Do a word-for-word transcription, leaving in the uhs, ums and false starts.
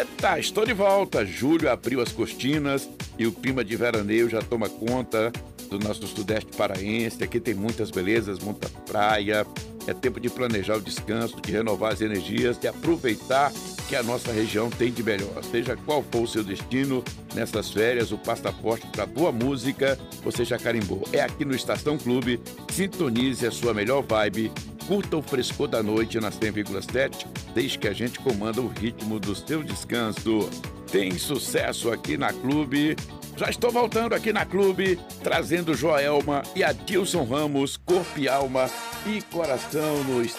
Eita, estou de volta. Julho abriu as cortinas e o clima de veraneio já toma conta do nosso sudeste paraense. Aqui tem muitas belezas, muita praia. É tempo de planejar o descanso, de renovar as energias, de aproveitar que a nossa região tem de melhor. Seja qual for o seu destino, nessas férias, o passaporte para boa música, você já carimbou. É aqui no Estação Clube. Sintonize a sua melhor vibe. Curta o frescor da noite na cem vírgula sete, desde que a gente comanda o ritmo do seu descanso. Tem sucesso aqui na Clube. Já estou voltando aqui na Clube, trazendo Joelma e Adilson Ramos, corpo e alma e coração no